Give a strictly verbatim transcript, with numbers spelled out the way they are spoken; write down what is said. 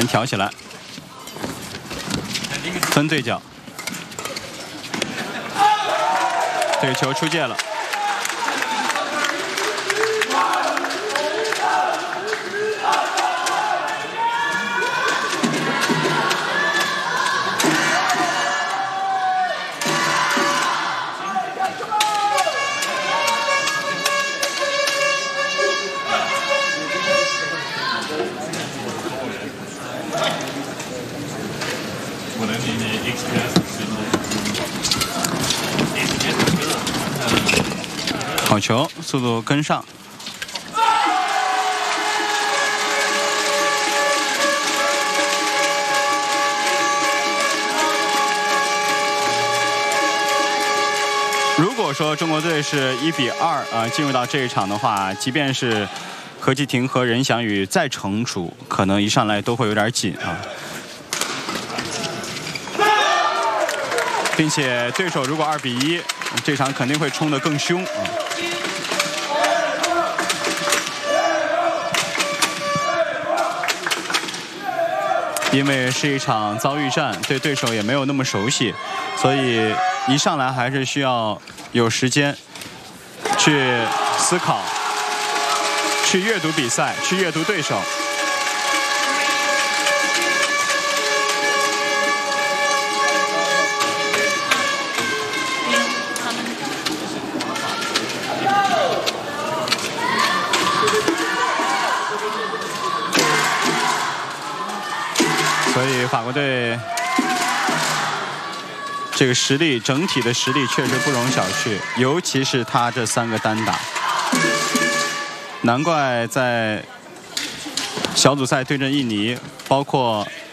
先挑起来，分对角，对球出界了。 好球，速度跟上。如果说中国队是一比二啊进入到这一场的话，即便是何继廷和任翔宇再成熟，可能一上来都会有点紧啊。 并且对手如果二比一，这场肯定会冲得更凶啊！因为是一场遭遇战，对对手也没有那么熟悉，所以一上来还是需要有时间去思考、去阅读比赛、去阅读对手。 所以法国队这个实力，整体的实力确实不容小觑，尤其是他这三个单打，难怪在小组赛对阵印尼，包括